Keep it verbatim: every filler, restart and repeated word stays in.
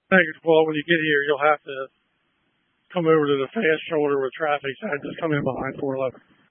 Thank you. Well, when you get here, you'll have to come over to the fast shoulder with traffic. So I just come in behind four eleven.